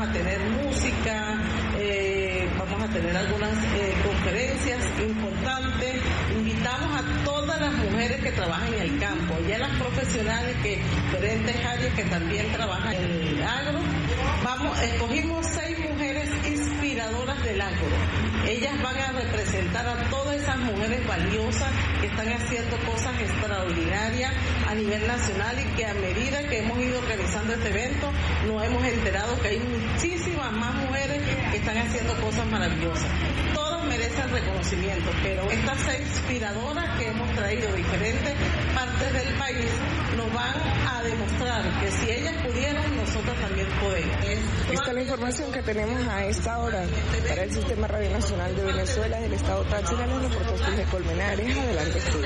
a tener música, vamos a tener algunas conferencias importantes. Invitamos a todas las mujeres que trabajan en el campo, ya las profesionales que diferentes áreas que también trabajan en el agro. Escogimos 6 mujeres inspiradoras del agro. Ellas van a representar a todas esas mujeres valiosas que están haciendo cosas extraordinarias a nivel nacional y que a medida que hemos ido organizando este evento nos hemos enterado que hay muchísimas más mujeres que están haciendo cosas maravillosas. Todas merecen reconocimiento, pero estas 6 inspiradoras que hemos traído de diferentes partes del país nos van a demostrar que si ellas pudieron, nosotros también podemos. Esta es la información que tenemos a esta hora para el Sistema Radio Nacional de Venezuela del Estado Táchira. Les reportó Jorge Colmenares. Adelante, estudio.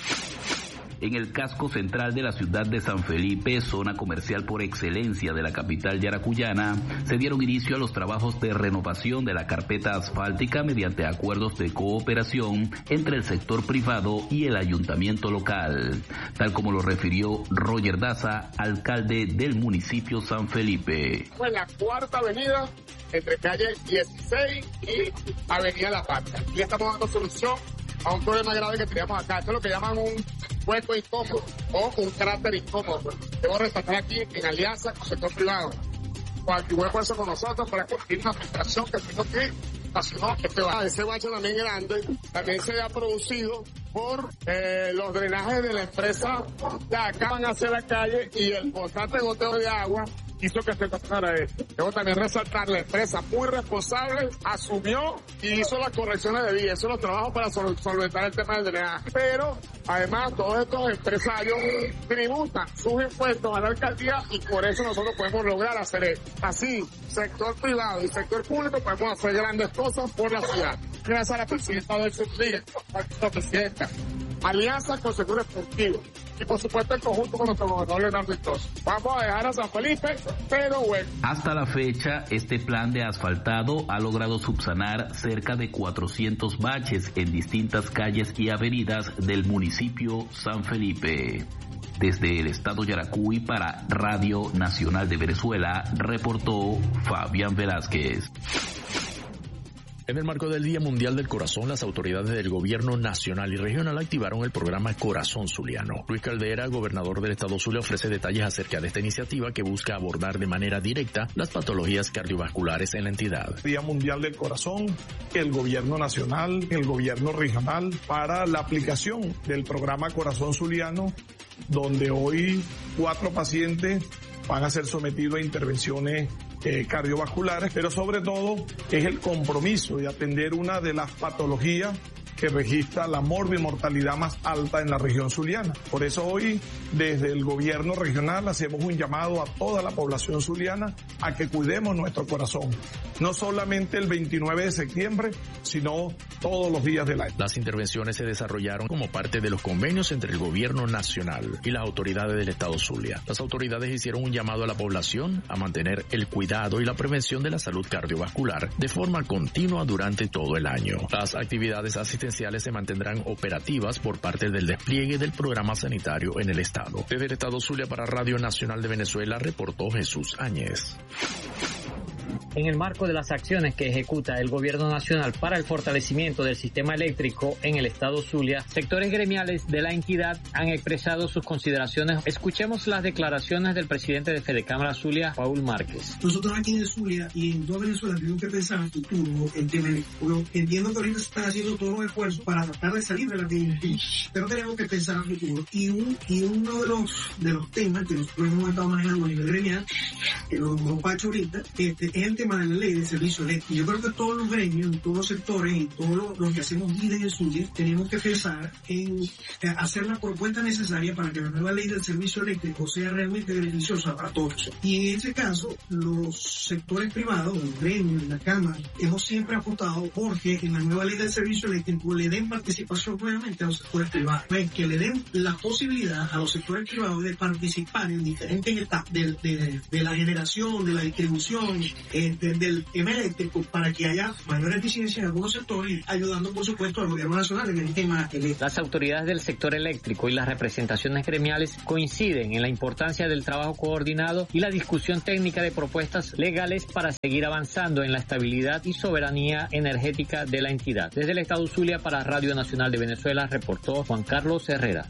En el casco central de la ciudad de San Felipe, zona comercial por excelencia de la capital yaracuyana, se dieron inicio a los trabajos de renovación de la carpeta asfáltica mediante acuerdos de cooperación entre el sector privado y el ayuntamiento local, tal como lo refirió Roger Daza, alcalde del municipio San Felipe. En la cuarta avenida, entre calle 16 y avenida La Patria. Y estamos dando solución a un problema grave que teníamos acá. Esto es lo que llaman un hueco incómodo o un cráter incómodo. Debo resaltar aquí en alianza con el sector privado. Cualquier hueco eso con nosotros para cumplir una filtración que tengo que ocasionó este bache. Ese bache también grande también se ha producido por los drenajes de la empresa que acaban hacia la calle y el constante goteo de agua hizo que se pasara esto. Debo también resaltar, la empresa muy responsable asumió y hizo las correcciones de vía, hizo los trabajos para solventar el tema del drenaje. Pero además todos estos empresarios tributan sus impuestos a la alcaldía y por eso nosotros podemos lograr hacer esto. Así, sector privado y sector público podemos hacer grandes cosas por la ciudad. Gracias a la presidenta del subdía, la presidenta. Alianza con Seguro Esportivo. Y por supuesto en conjunto con nuestro gobernador Leonardo Istoso. Vamos a dejar a San Felipe, pero bueno. Hasta la fecha, este plan de asfaltado ha logrado subsanar cerca de 400 baches en distintas calles y avenidas del municipio San Felipe. Desde el estado Yaracuy para Radio Nacional de Venezuela, reportó Fabián Velázquez. En el marco del Día Mundial del Corazón, las autoridades del gobierno nacional y regional activaron el programa Corazón Zuliano. Luis Caldera, gobernador del estado Zulia, ofrece detalles acerca de esta iniciativa que busca abordar de manera directa las patologías cardiovasculares en la entidad. Día Mundial del Corazón, el gobierno nacional, el gobierno regional, para la aplicación del programa Corazón Zuliano, donde hoy 4 pacientes van a ser sometidos a intervenciones cardiovasculares, pero sobre todo es el compromiso de atender una de las patologías que registra la morbimortalidad más alta en la región zuliana. Por eso hoy, desde el gobierno regional, hacemos un llamado a toda la población zuliana a que cuidemos nuestro corazón. No solamente el 29 de septiembre, sino todos los días del año. Las intervenciones se desarrollaron como parte de los convenios entre el gobierno nacional y las autoridades del estado Zulia. Las autoridades hicieron un llamado a la población a mantener el cuidado y la prevención de la salud cardiovascular de forma continua durante todo el año. Las actividades asistenciales se mantendrán operativas por parte del despliegue del programa sanitario en el estado. Desde el estado Zulia para Radio Nacional de Venezuela, reportó Jesús Áñez. En el marco de las acciones que ejecuta el Gobierno Nacional para el fortalecimiento del sistema eléctrico en el estado Zulia, sectores gremiales de la entidad han expresado sus consideraciones. Escuchemos las declaraciones del presidente de Fedecámara Zulia, Paul Márquez. Nosotros aquí en Zulia y en toda Venezuela tenemos que pensar en el futuro, en tema eléctrico. Entiendo que ahorita se están haciendo todos los esfuerzos para tratar de salir de la crisis, pero tenemos que pensar en el futuro. Y uno de los temas que nosotros hemos estado manejando a nivel gremial, que lo Pacho ahorita, es el tema de la ley de servicio eléctrico. Yo creo que todos los gremios, todos los sectores y todos los que hacemos vida en el Zulia, tenemos que pensar en hacer la propuesta necesaria para que la nueva ley del servicio eléctrico sea realmente beneficiosa para todos. Y en ese caso, los sectores privados, los gremios, la Cámara, hemos siempre apostado porque en la nueva ley del servicio eléctrico le den participación nuevamente a los sectores privados, que le den la posibilidad a los sectores privados de participar en diferentes etapas de la generación, de la distribución, del tema eléctrico para que haya mayor eficiencia en algunos sectores, ayudando por supuesto al gobierno nacional en el tema eléctrico. Las autoridades del sector eléctrico y las representaciones gremiales coinciden en la importancia del trabajo coordinado y la discusión técnica de propuestas legales para seguir avanzando en la estabilidad y soberanía energética de la entidad. Desde el estado Zulia para Radio Nacional de Venezuela reportó Juan Carlos Herrera.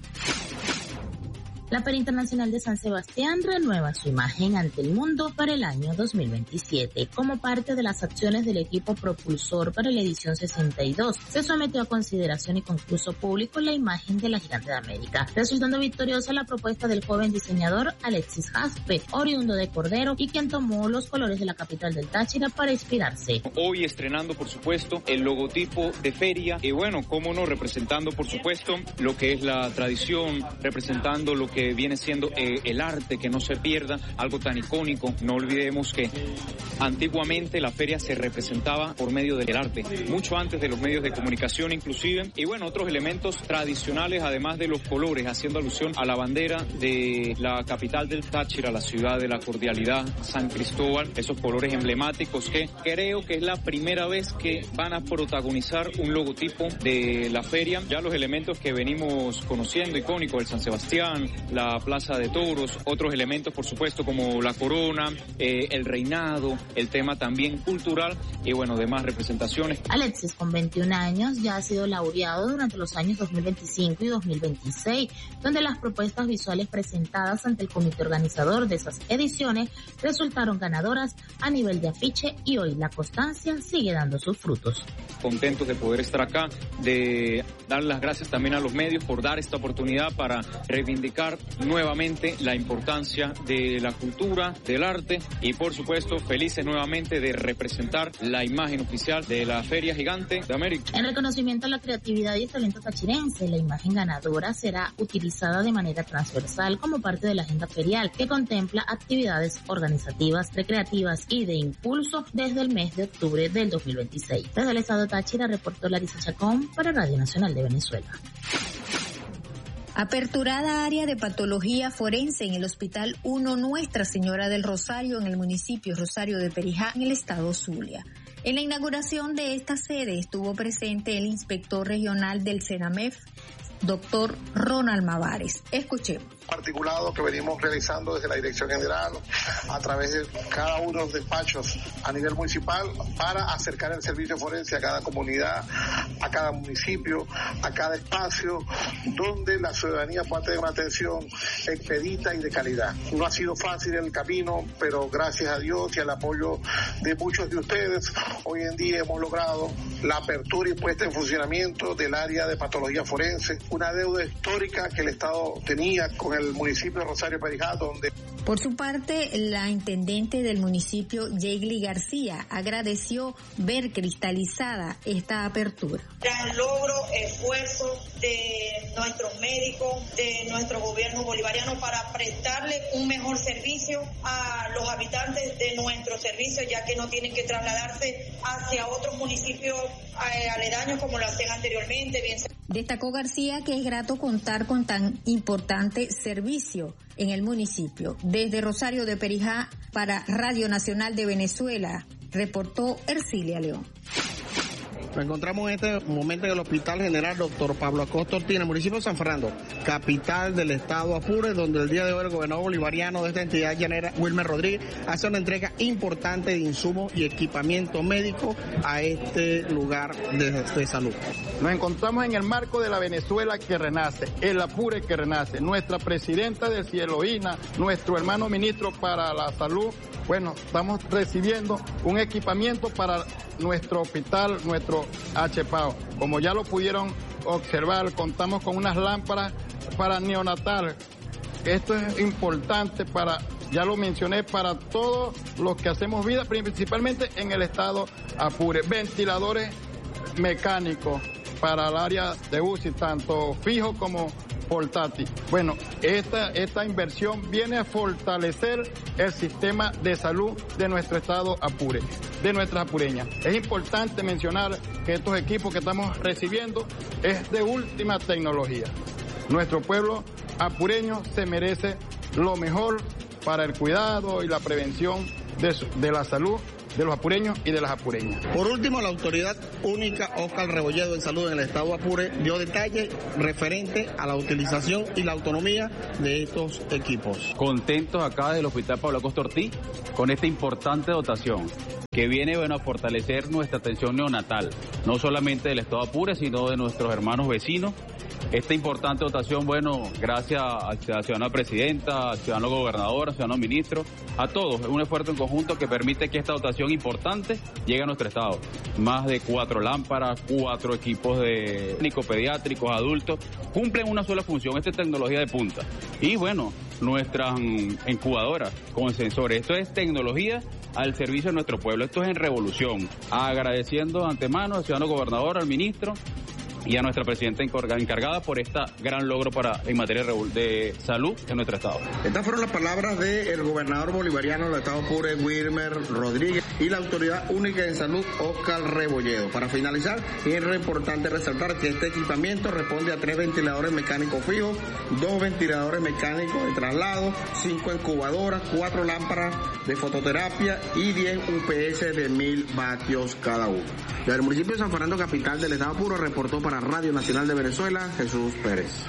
La Feria Internacional de San Sebastián renueva su imagen ante el mundo para el año 2027. Como parte de las acciones del equipo propulsor para la edición 62, se sometió a consideración y concurso público la imagen de la Gigante de América, resultando victoriosa la propuesta del joven diseñador Alexis Jaspe, oriundo de Cordero, y quien tomó los colores de la capital del Táchira para inspirarse. Hoy estrenando, por supuesto, el logotipo de feria y bueno, cómo no, representando, por supuesto, lo que es la tradición, representando lo que viene siendo el arte, que no se pierda, algo tan icónico. No olvidemos que antiguamente la feria se representaba por medio del arte, mucho antes de los medios de comunicación inclusive, y bueno, otros elementos tradicionales, además de los colores, haciendo alusión a la bandera de la capital del Táchira, la ciudad de la cordialidad, San Cristóbal, esos colores emblemáticos que creo que es la primera vez que van a protagonizar un logotipo de la feria. Ya los elementos que venimos conociendo, icónicos, el San Sebastián, la Plaza de Toros, otros elementos por supuesto como la corona, el reinado, el tema también cultural y bueno, demás representaciones. Alexis, con 21 años, ya ha sido laureado durante los años 2025 y 2026, donde las propuestas visuales presentadas ante el comité organizador de esas ediciones resultaron ganadoras a nivel de afiche y hoy la constancia sigue dando sus frutos. Contentos de poder estar acá, de dar las gracias también a los medios por dar esta oportunidad para reivindicar nuevamente la importancia de la cultura, del arte y por supuesto felices nuevamente de representar la imagen oficial de la Feria Gigante de América. En reconocimiento a la creatividad y el talento tachirense, la imagen ganadora será utilizada de manera transversal como parte de la agenda ferial que contempla actividades organizativas, recreativas y de impulso desde el mes de octubre del 2026. Desde el estado de Táchira reportó Larisa Chacón para Radio Nacional de Venezuela. Aperturada área de patología forense en el Hospital 1 Nuestra Señora del Rosario en el municipio Rosario de Perijá en el estado Zulia. En la inauguración de esta sede estuvo presente el inspector regional del CENAMEF, doctor Ronald Mavares. Escuchemos. Articulado que venimos realizando desde la Dirección General a través de cada uno de los despachos a nivel municipal para acercar el servicio forense a cada comunidad, a cada municipio, a cada espacio donde la ciudadanía pueda tener una atención expedita y de calidad. No ha sido fácil el camino, pero gracias a Dios y al apoyo de muchos de ustedes, hoy en día hemos logrado la apertura y puesta en funcionamiento del área de patología forense, una deuda histórica que el Estado tenía con el municipio de Rosario Perijá, donde... Por su parte, la intendente del municipio, Yeigli García, agradeció ver cristalizada esta apertura. Gran logro, esfuerzo de nuestros médicos, de nuestro gobierno bolivariano para prestarle un mejor servicio a los habitantes de nuestro servicio, ya que no tienen que trasladarse hacia otros municipios aledaños como lo hacían anteriormente. Destacó García que es grato contar con tan importante servicio en el municipio. Desde Rosario de Perijá para Radio Nacional de Venezuela, reportó Ercilia León. Nos encontramos en este momento en el Hospital General Dr. Pablo Acosta Ortiz, en el municipio de San Fernando, capital del estado Apure, donde el día de hoy el gobernador bolivariano de esta entidad llanera, Wilmer Rodríguez, hace una entrega importante de insumos y equipamiento médico a este lugar de salud. Nos encontramos en el marco de la Venezuela que renace, el Apure que renace, nuestra presidenta del cielo, Ina, nuestro hermano ministro para la salud. Bueno, estamos recibiendo un equipamiento para nuestro hospital, nuestro HPAO. Como ya lo pudieron observar, contamos con unas lámparas para neonatal. Esto es importante para, ya lo mencioné, para todos los que hacemos vida, principalmente en el estado Apure. Ventiladores mecánicos para el área de UCI, tanto fijo como portátil. Bueno, esta inversión viene a fortalecer el sistema de salud de nuestro estado Apure, de nuestras apureñas. Es importante mencionar que estos equipos que estamos recibiendo es de última tecnología. Nuestro pueblo apureño se merece lo mejor para el cuidado y la prevención de la salud de los apureños y de las apureñas. Por último, la autoridad única Oscar Rebolledo en Salud en el estado Apure dio detalles referente a la utilización y la autonomía de estos equipos. Contentos acá del Hospital Pablo Acosta Ortiz con esta importante dotación que viene a fortalecer nuestra atención neonatal, no solamente del estado Apure, sino de nuestros hermanos vecinos. Esta importante dotación, gracias a la ciudadana presidenta, al ciudadano gobernador, al ciudadano ministro, a todos, es un esfuerzo en conjunto que permite que esta dotación importante llegue a nuestro estado. Más de 4 lámparas, 4 equipos de pediátricos, adultos, cumplen una sola función, esta es tecnología de punta. Y nuestras incubadoras con sensores, esto es tecnología al servicio de nuestro pueblo, esto es en revolución. Agradeciendo de antemano al ciudadano gobernador, al ministro y a nuestra presidenta encargada por este gran logro en materia de salud en nuestro estado. Estas fueron las palabras del gobernador bolivariano del estado Apure, Wilmer Rodríguez, y la autoridad única de salud, Oscar Rebolledo. Para finalizar, es importante resaltar que este equipamiento responde a 3 ventiladores mecánicos fijos, 2 ventiladores mecánicos de traslado, 5 incubadoras, 4 lámparas de fototerapia y 10 UPS de 1000 vatios cada uno. Desde el municipio de San Fernando, capital del estado Apure, reportó para Radio Nacional de Venezuela, Jesús Pérez.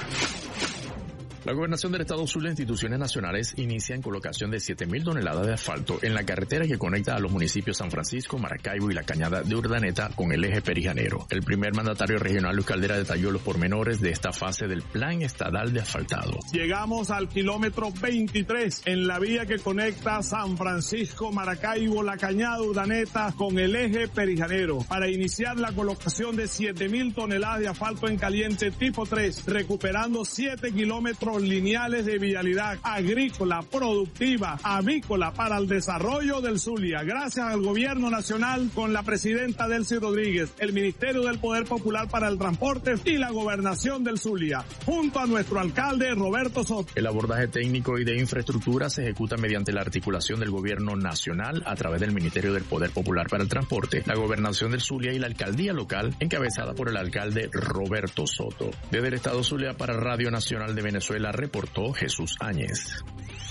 La Gobernación del Estado Zulia e instituciones nacionales inician colocación de 7,000 toneladas de asfalto en la carretera que conecta a los municipios San Francisco, Maracaibo y La Cañada de Urdaneta con el eje Perijanero. El primer mandatario regional, Luis Caldera, detalló los pormenores de esta fase del Plan Estadal de Asfaltado. Llegamos al kilómetro 23 en la vía que conecta San Francisco, Maracaibo, La Cañada, Urdaneta con el eje Perijanero para iniciar la colocación de 7,000 toneladas de asfalto en caliente tipo 3, recuperando 7 kilómetros lineales de vialidad agrícola, productiva, avícola para el desarrollo del Zulia. Gracias al Gobierno Nacional con la presidenta Delcy Rodríguez, el Ministerio del Poder Popular para el Transporte y la Gobernación del Zulia, junto a nuestro alcalde Roberto Soto. El abordaje técnico y de infraestructura se ejecuta mediante la articulación del Gobierno Nacional a través del Ministerio del Poder Popular para el Transporte, la Gobernación del Zulia y la Alcaldía Local, encabezada por el alcalde Roberto Soto. Desde el Estado Zulia para Radio Nacional de Venezuela, reportó Jesús Áñez.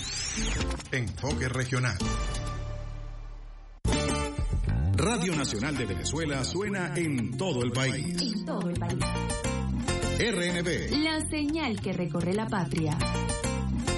Enfoque regional. Radio Nacional de Venezuela suena en todo el país. En todo el país. RNV. La señal que recorre la patria.